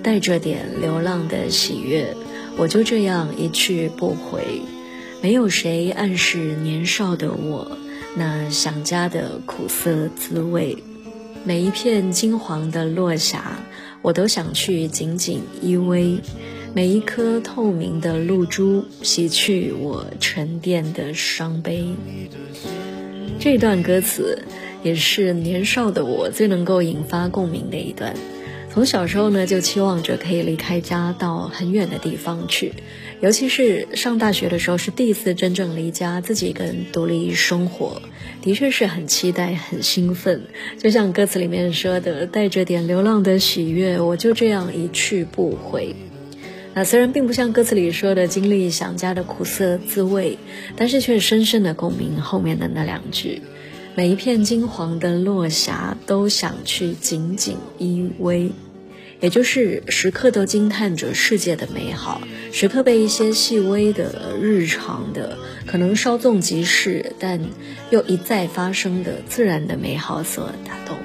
带着点流浪的喜悦，我就这样一去不回。没有谁暗示年少的我那想家的苦涩滋味。每一片金黄的落霞，我都想去紧紧依偎。每一颗透明的露珠，洗去我沉淀的伤悲。这段歌词也是年少的我最能够引发共鸣的一段。从小时候呢，就期望着可以离开家到很远的地方去，尤其是上大学的时候，是第一次真正离家，自己一个人独立生活，的确是很期待很兴奋。就像歌词里面说的，带着点流浪的喜悦，我就这样一去不回。那虽然并不像歌词里说的经历想家的苦涩滋味，但是却深深的共鸣后面的那两句，每一片金黄的落霞都想去紧紧依偎。也就是时刻都惊叹着世界的美好，时刻被一些细微的日常的可能稍纵即逝但又一再发生的自然的美好所打动。